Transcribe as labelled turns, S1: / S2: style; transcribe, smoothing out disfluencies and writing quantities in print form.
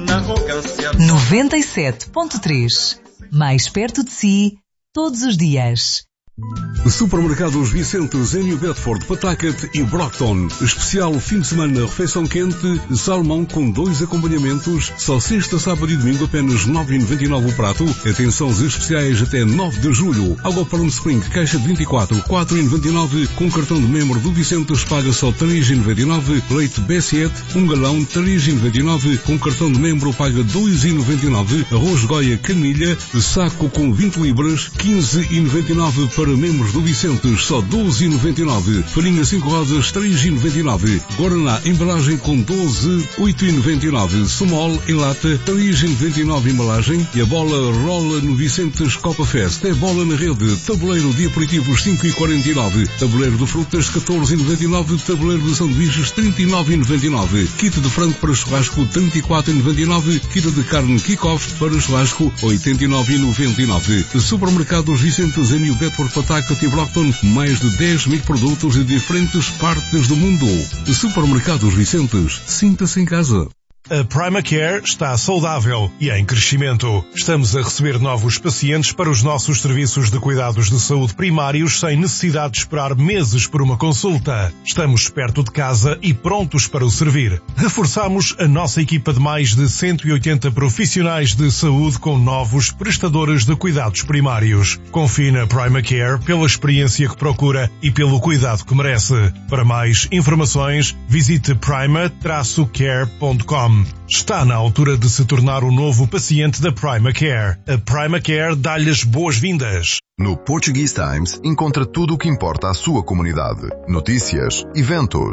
S1: 97.3. Mais perto de si, todos os dias.
S2: Supermercados Vicentes em New Bedford, Pawtucket e Brockton. Especial fim de semana, refeição quente, salmão com 2 acompanhamentos, só sexta, sábado e domingo apenas 9,99 o prato. Atenções especiais até 9 de julho. Água Palm Spring, caixa de 24, 4,99. Com cartão de membro do Vicentes paga só 3,99. Leite B7, 1 galão, 3,99. Com cartão de membro paga 2,99. Arroz Goia Canilha, saco com 20 libras, 15,99 para membros do Vicentes, só 12,99. Farinha 5 rosas, 3,99. Guaraná, embalagem com 12, 8,99. Sumol em lata, 3,99 embalagem. E a bola rola no Vicentes Copa Fest. É bola na rede. Tabuleiro de aperitivos, 5,49. Tabuleiro de frutas, 14,99. Tabuleiro de sanduíches, 39,99. Kit de frango para churrasco, 34,99. Kit de carne kick-off para churrasco, 89,99. Supermercados Vicentes em New Bedford, Pawtucket e Brockton, mais de 10 mil produtos de diferentes partes do mundo. Supermercados Vicentes, sinta-se em casa.
S3: A PrimaCare está saudável e em crescimento. Estamos a receber novos pacientes para os nossos serviços de cuidados de saúde primários sem necessidade de esperar meses por uma consulta. Estamos perto de casa e prontos para o servir. Reforçamos a nossa equipa de mais de 180 profissionais de saúde com novos prestadores de cuidados primários. Confie na PrimaCare pela experiência que procura e pelo cuidado que merece. Para mais informações, visite prima-care.com. Está na altura de se tornar o novo paciente da PrimaCare. A PrimaCare dá-lhe as boas-vindas.
S4: No Portuguese Times encontra tudo o que importa à sua comunidade. Notícias, eventos,